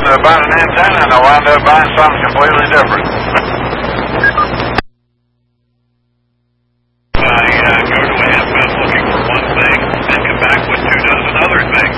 buying an antenna, and I wound up buying something completely different. Go to a FM looking for one thing, and come back with 24 other things.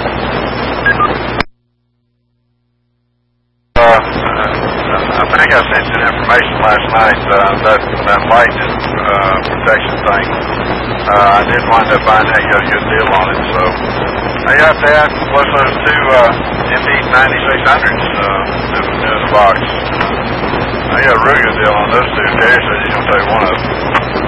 I think I sent you information last night, that light protection thing. I did wind up buying that. You got a good deal on it, so I got that, plus those two MD 9600s in the box. I got a real good deal on those two. Terry said he's going to take one of them.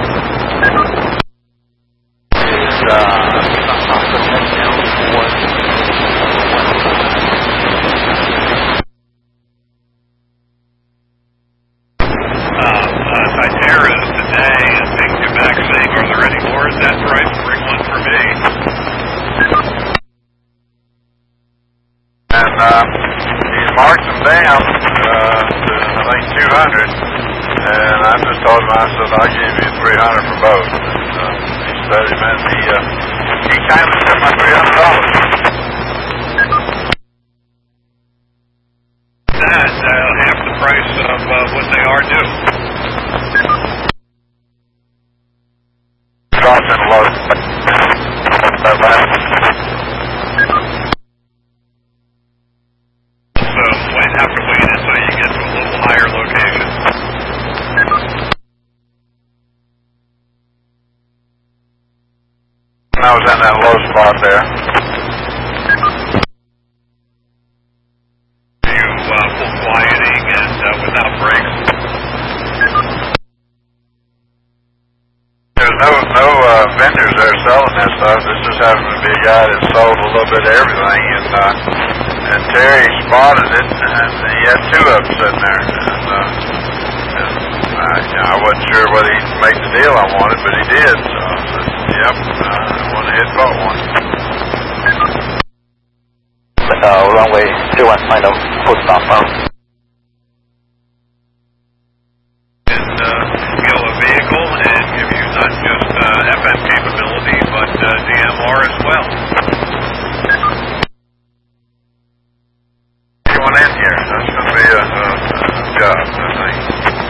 Cytera today and take you back saying, are there any more at that price? Bring one for me. And he marked them down to, I think, 200. And I just told him, I said, I'll give you 300 for both. And he said he meant he kindly took my $300. That's half the price of what they are due. Dropped in low. So we have to wait until you get to a little higher location. I was in that low spot there. Full quieting and without brakes. There's no vendors there selling that stuff. This just happened to be a guy that sold a little bit of everything, and Terry spotted it, and he had two of them sitting there. And I wasn't sure whether he'd make the deal I wanted, but he did. So I said, yep, I went ahead and bought one. Runway 21 final, full stop out. And a vehicle and give you not just FM capability, but DMR as well. Going in here, that's going to be a job, I think.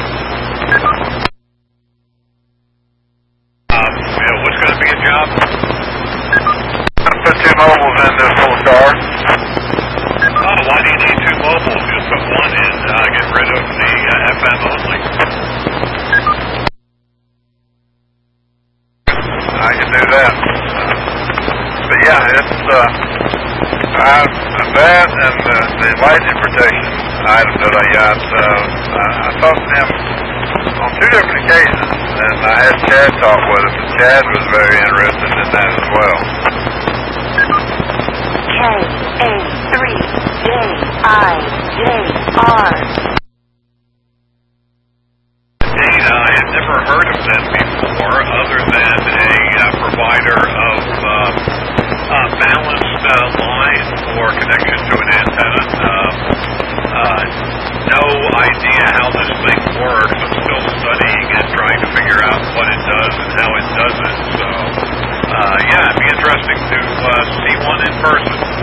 What's going to be a job? I'm going to put two mobiles in this little car. Why do you need two mobiles? Just put one in, get rid of the FM only. I can do that. But yeah, it's that and the lightning protection item that I got. I talked to him on two different occasions, and I had Chad talk with him, and Chad was very interested in that as well. KA3JIJR. I had never heard of them before, other than a provider of balanced line for connection to an antenna. No idea how this thing works. I'm still studying and trying to figure out what it does and how it does it. So, it'd be interesting to see one in person.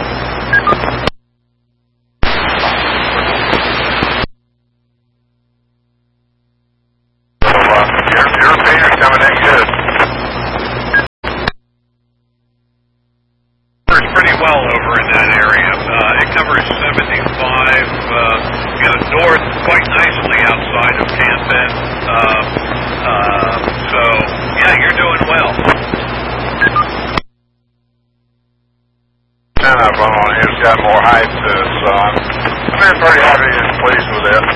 Your repeater's coming in good. Covers pretty well over in that area. It covers 75, north quite nicely outside of Camden. So, you're doing well. And I've run on here, it's got more height to it, so I'm been pretty happy and pleased with it.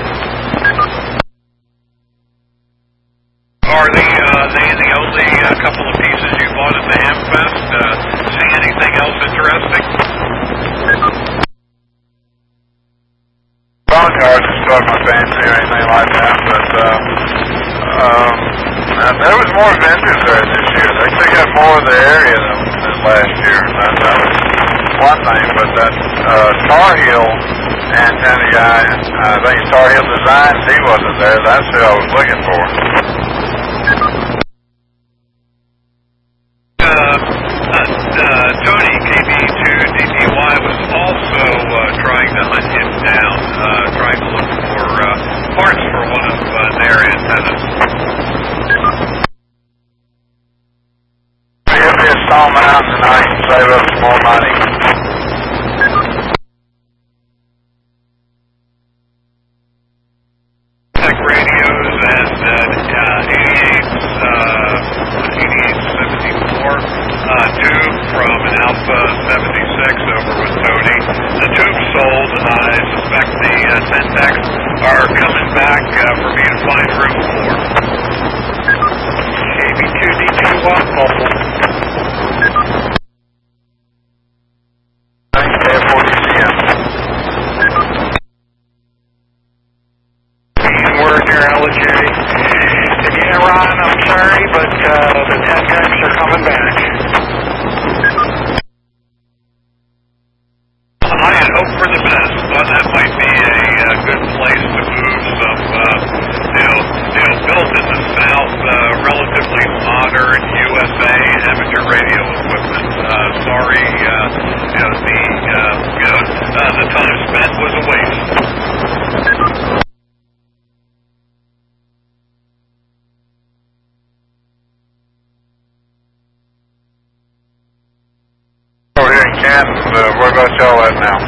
Are they the only couple of pieces you bought at the Hamfest? See anything else interesting? Phone cards just struck my fancy or anything like that, but there was more vendors there this year. They took up more of the area than last year. That was one thing, but that Tar Heel antenna guy, I think Tar Heel Designs, he wasn't there. That's who I was looking for. Tony, KB2DPY, was also trying with Tony. The tube's sold. I suspect the Tentecs are coming back for me to find room for. KB2D2 mobile. We're near LJ. Yeah, Ron, I'm sorry, but the Tentecs are coming back. I had hoped for the best. Thought that might be a good place to move some, built in the South, relatively modern USA amateur radio equipment. Sorry, the time spent was a waste. Over here in Canton, where about y'all at now?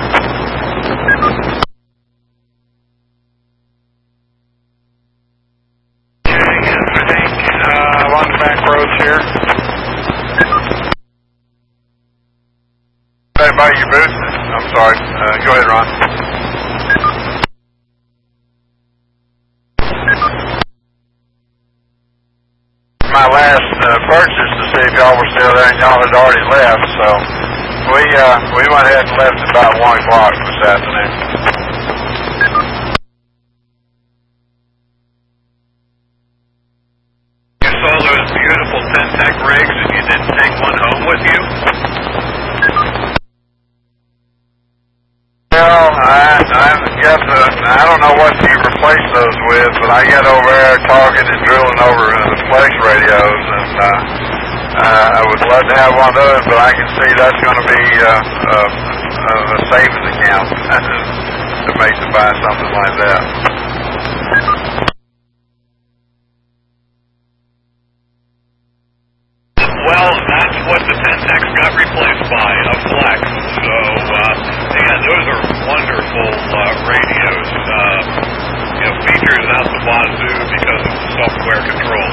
I think I'm on the back roads here. Hey, by your booth? I'm sorry. Go ahead, Ron. My last purchase to see if y'all were still there, and y'all had already left, so we went ahead and left about 1 o'clock this afternoon. You saw those beautiful Tentec rigs and you didn't take one home with you? Well, I don't know what you replaced those with, but I got over there talking and drilling over the flex radios, and I would love to have one of those, but I can see that's going to be a savings account to make to buy something like that. Well, that's what the Tentecs got replaced by, a flex. So, those are wonderful radios. Features out the wazoo because of the software control.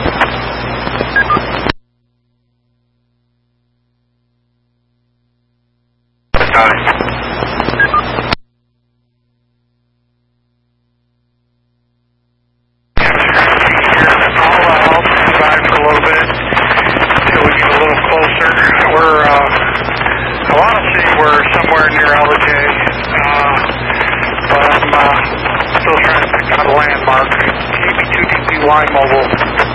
Mobile.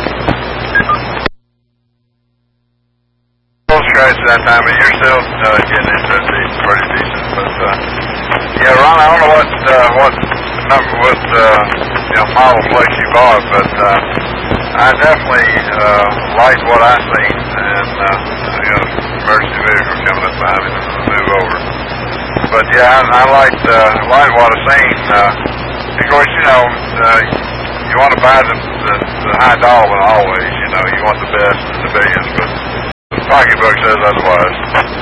Close crash at that time, but you're still getting into it pretty decent. But yeah, Ron, I don't know what model flex you bought, but I definitely liked what I seen, and emergency vehicle coming up behind me to move over. But yeah, I liked what I seen. Of course, you want to buy the high dollar always, you want the best in the billions, but the pocketbook says otherwise.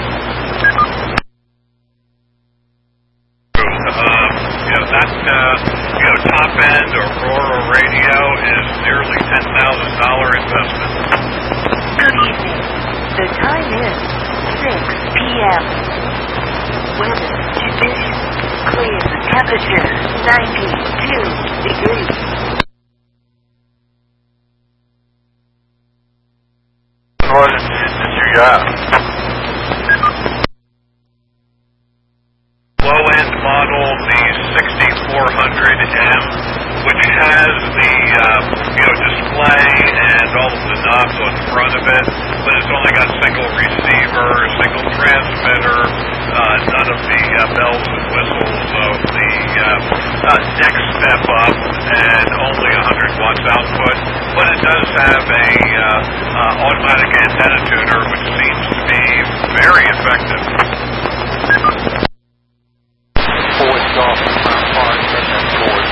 That top end Aurora radio is nearly $10,000 investment. Good evening. The time is 6 p.m. Weather conditions clear. Temperature 92 degrees. What did you got? Low-end model, the 6400M, which has the display and all of the knobs on front of it, but it's only got single receiver, single transmitter, none of the bells and whistles of the next step up, and only 100 watts output. But it does have a automatic antenna tuner, which seems to be very effective.